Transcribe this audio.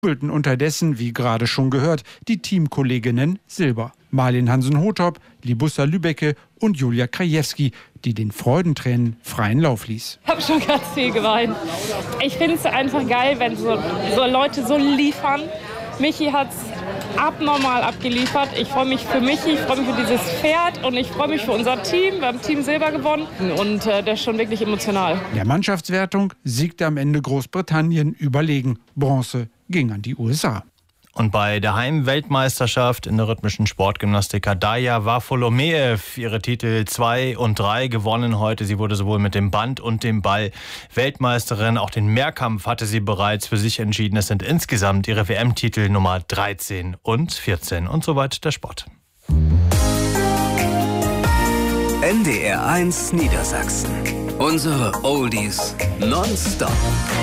jubelten unterdessen, wie gerade schon gehört, die Teamkolleginnen Silber. Malin Hansen-Hothop, Libussa Lübecke und Julia Krajewski, die den Freudentränen freien Lauf ließ. Ich habe schon ganz viel geweint. Ich finde es einfach geil, wenn so Leute so liefern. Michi hat es abnormal abgeliefert. Ich freue mich für Michi, ich freue mich für dieses Pferd und ich freue mich für unser Team. Wir haben Team Silber gewonnen und der ist schon wirklich emotional. In der Mannschaftswertung siegte am Ende Großbritannien überlegen. Bronze ging an die USA. Und bei der Heimweltmeisterschaft in der rhythmischen Sportgymnastik hat Darja Varfolomeev ihre Titel 2 und 3 gewonnen heute. Sie wurde sowohl mit dem Band und dem Ball Weltmeisterin. Auch den Mehrkampf hatte sie bereits für sich entschieden. Es sind insgesamt ihre WM-Titel Nummer 13 und 14. Und soweit der Sport. NDR 1 Niedersachsen. Unsere Oldies nonstop.